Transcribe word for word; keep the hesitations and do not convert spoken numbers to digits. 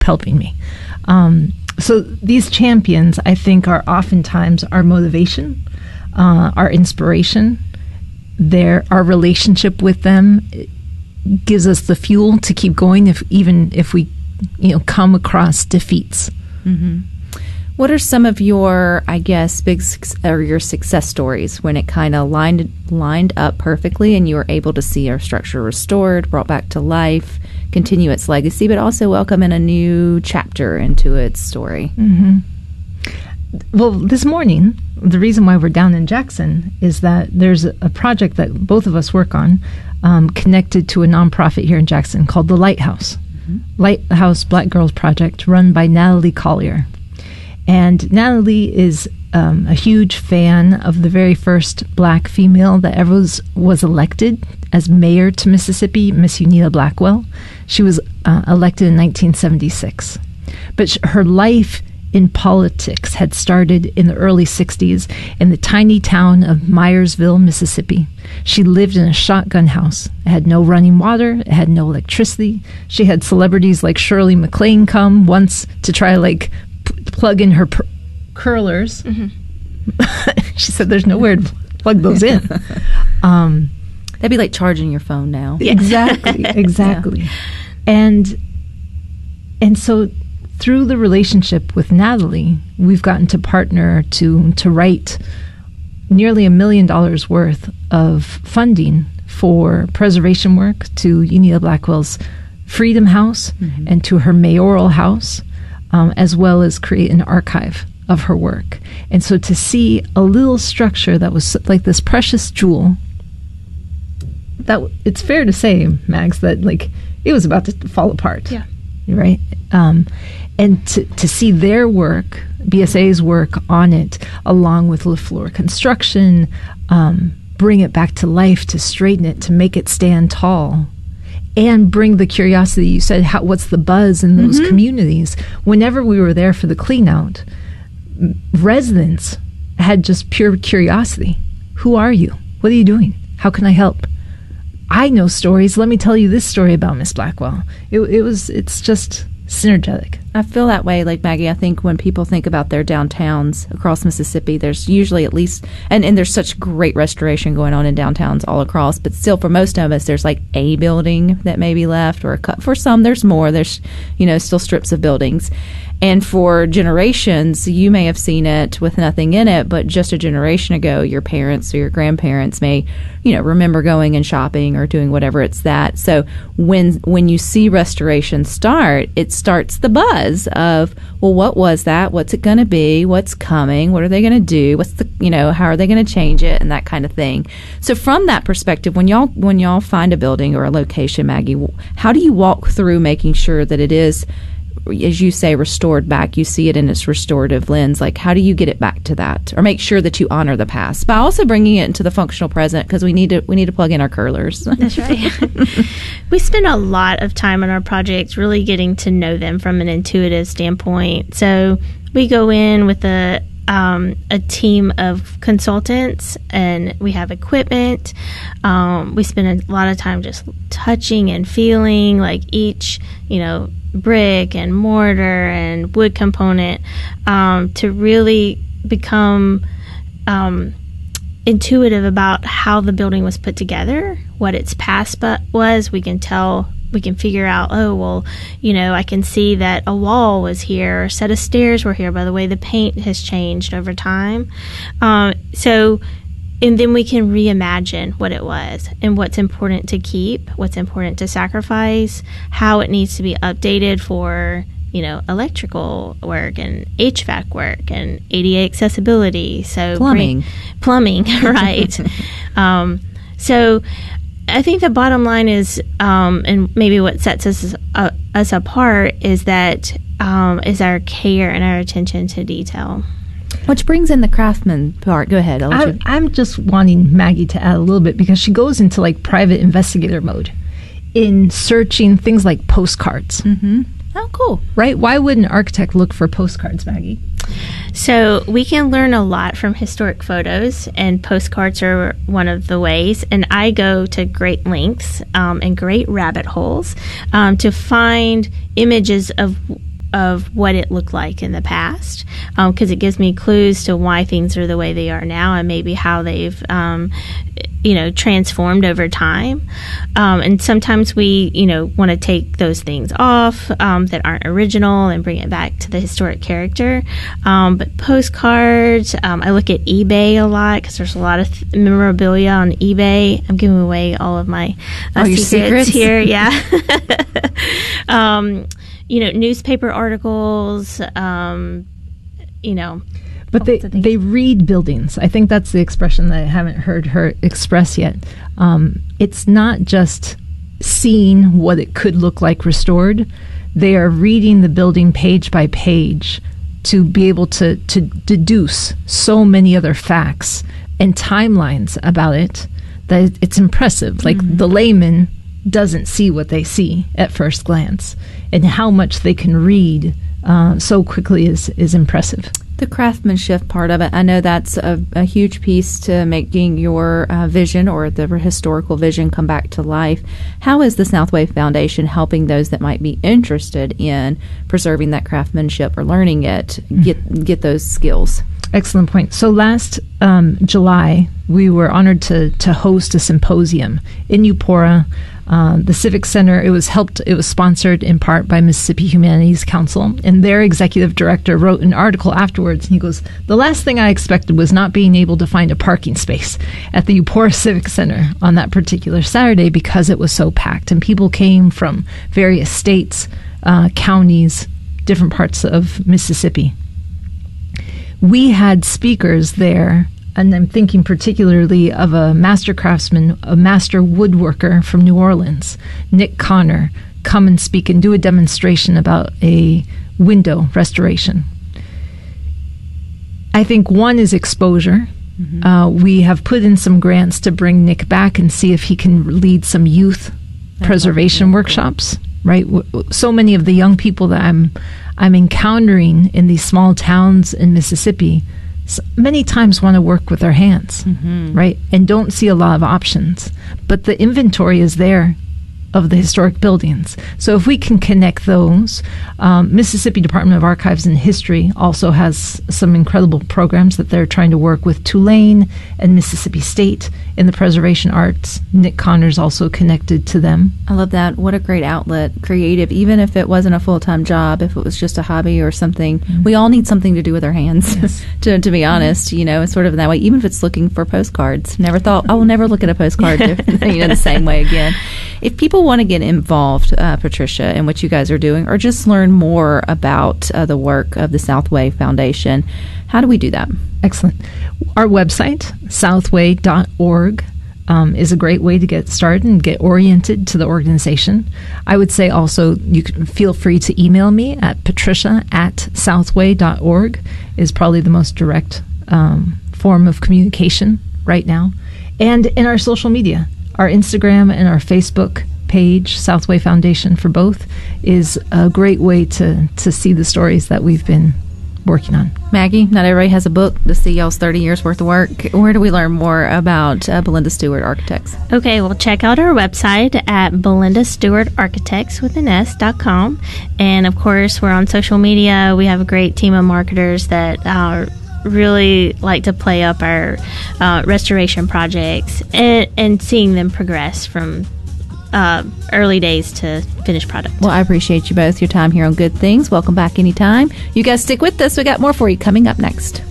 helping me. Um, so these champions, I think, are oftentimes our motivation, uh, our inspiration. Their our relationship with them gives us the fuel to keep going, if even if we, you know, come across defeats. Mm-hmm. What are some of your, I guess, big or your success stories when it kind of lined lined up perfectly and you were able to see our structure restored, brought back to life, continue its legacy, but also welcome in a new chapter into its story? Mm-hmm. Well, this morning, the reason why we're down in Jackson is that there's a project that both of us work on, um, connected to a nonprofit here in Jackson called the Lighthouse. Mm-hmm. Lighthouse Black Girls Project, run by Natalie Collier. And Natalie is um, a huge fan of the very first black female that ever was, was elected as mayor to Mississippi, Miss Unita Blackwell. She was uh, elected in nineteen seventy-six. But sh- her life in politics had started in the early sixties in the tiny town of Myersville, Mississippi. She lived in a shotgun house. It had no running water. It had no electricity. She had celebrities like Shirley MacLaine come once to try to, like, plug in her pr- curlers. Mm-hmm. She said there's nowhere to plug those in. Um, That'd be like charging your phone now. Exactly, exactly. Yeah. And and so through the relationship with Natalie, we've gotten to partner to to write nearly a million dollars worth of funding for preservation work to Unita Blackwell's Freedom House, mm-hmm. and to her mayoral house, Um, as well as create an archive of her work. And so to see a little structure that was like this precious jewel, that it's fair to say, Mags, that like it was about to fall apart. Yeah. Right? Um, and to, to see their work, B S A's work on it, along with LaFleur Construction, um, bring it back to life, to straighten it, to make it stand tall, and bring the curiosity. You said, how, what's the buzz in those mm-hmm. communities? Whenever we were there for the clean out, residents had just pure curiosity. Who are you? What are you doing? How can I help? I know stories. Let me tell you this story about Miss Blackwell. It, it was, it's just synergetic. I feel that way, like Maggie. I think when people think about their downtowns across Mississippi, there's usually at least, and, and there's such great restoration going on in downtowns all across, but still for most of us, there's like a building that may be left, or a cut. For some, there's more. There's, you know, still strips of buildings. And for generations, you may have seen it with nothing in it, but just a generation ago, your parents or your grandparents may, you know, remember going and shopping or doing whatever it's that. So when when you see restoration start, it starts the buzz of, well, what was that? What's it going to be? What's coming? What are they going to do? What's the, you know, how are they going to change it? And that kind of thing. So from that perspective, when y'all when y'all find a building or a location, Maggie, how do you walk through making sure that it is, as you say, restored back? You see it in its restorative lens. Like, how do you get it back to that, or make sure that you honor the past by also bringing it into the functional present? Because we need to we need to plug in our curlers. That's right. We spend a lot of time on our projects really getting to know them from an intuitive standpoint. So we go in with a um, a team of consultants, and we have equipment. Um, we spend a lot of time just touching and feeling, like each, you know, brick and mortar and wood component, um, to really become um, intuitive about how the building was put together, what its past but was. We can tell, we can figure out, oh, well, you know, I can see that a wall was here, or a set of stairs were here by the way the paint has changed over time. Um, so And then we can reimagine what it was and what's important to keep, what's important to sacrifice, how it needs to be updated for, you know, electrical work and H V A C work and A D A accessibility. So plumbing, bring, plumbing, right? um, so I think the bottom line is, um, and maybe what sets us uh, us apart is that um, is our care and our attention to detail. Which brings in the craftsman part. Go ahead. I'll let I, you. I'm just wanting Maggie to add a little bit, because she goes into like private investigator mode in searching things like postcards. Mm-hmm. Oh, cool. Right? Why would an architect look for postcards, Maggie? So we can learn a lot from historic photos, and postcards are one of the ways. And I go to great lengths um, and great rabbit holes um, to find images of of what it looked like in the past, because um, it gives me clues to why things are the way they are now and maybe how they've, um, you know, transformed over time. Um, and sometimes we, you know, want to take those things off um, that aren't original and bring it back to the historic character. Um, but postcards, um, I look at eBay a lot because there's a lot of th- memorabilia on eBay. I'm giving away all of my uh, oh, your secrets, secrets here. Yeah. um, you know, newspaper articles, um, you know. But they, they read buildings. I think that's the expression that I haven't heard her express yet. Um, it's not just seeing what it could look like restored. They are reading the building page by page to be able to, to deduce so many other facts and timelines about it that it's impressive. Like mm-hmm. the layman doesn't see what they see at first glance, and how much they can read uh, so quickly is, is impressive. The craftsmanship part of it, I know that's a, a huge piece to making your uh, vision or the historical vision come back to life. How is the Southway Foundation helping those that might be interested in preserving that craftsmanship or learning it get get those skills? Excellent point. So last um, July, we were honored to to host a symposium in Eupora. Uh, the Civic Center, it was helped, it was sponsored in part by Mississippi Humanities Council, and their executive director wrote an article afterwards, and he goes, the last thing I expected was not being able to find a parking space at the Eupora Civic Center on that particular Saturday because it was so packed, and people came from various states, uh, counties, different parts of Mississippi. We had speakers there, and I'm thinking particularly of a master craftsman, a master woodworker from New Orleans, Nick Connor, come and speak and do a demonstration about a window restoration. I think one is exposure. Mm-hmm. Uh, we have put in some grants to bring Nick back and see if he can lead some youth That's preservation cool. workshops. Right, so many of the young people that I'm I'm encountering in these small towns in Mississippi many times want to work with their hands, mm-hmm. right, and don't see a lot of options. But the inventory is there of the historic buildings. So if we can connect those, um, Mississippi Department of Archives and History also has some incredible programs that they're trying to work with Tulane and Mississippi State in the preservation arts. Nick Connor's also connected to them. I love that. What a great outlet, creative, even if it wasn't a full-time job, if it was just a hobby or something. Mm-hmm. We all need something to do with our hands, yes. to, to be honest, mm-hmm. you know, it's sort of that way, even if it's looking for postcards. Never thought, I will never look at a postcard you know, the same way again. If people want to get involved, uh, Patricia, in what you guys are doing, or just learn more about uh, the work of the Southway Foundation, how do we do that? Excellent. Our website, southway dot org, um, is a great way to get started and get oriented to the organization. I would say also you can feel free to email me at patricia at southway dot org is probably the most direct um, form of communication right now. And in our social media, our Instagram and our Facebook page, Southway Foundation for both, is a great way to, to see the stories that we've been working on. Maggie, not everybody has a book to see y'all's thirty years worth of work. Where do we learn more about uh, Belinda Stewart Architects? Okay, well, check out our website at belinda stewart architects with an S dot com. And of course, we're on social media. We have a great team of marketers that are really like to play up our uh, restoration projects and, and seeing them progress from uh, early days to finished product. Well, I appreciate you both, your time here on Good Things. Welcome back anytime. You guys stick with us. We got more for you coming up next.